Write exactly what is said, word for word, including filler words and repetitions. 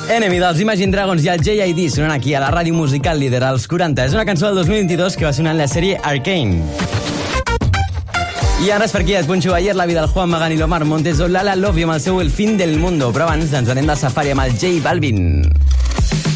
Enemy dels Imagine Dragons i el J I D sonant aquí a la ràdio musical líder als quaranta. És una cançó del dos mil vint-i-dos que va sonar en la sèrie Arcane. I ara és per aquí, et punxo ayer la vida del Juan Magán i l'Omar Montes o Lala Love amb el seu El fin del mundo. Però abans ens anem de safari amb el J Balvin.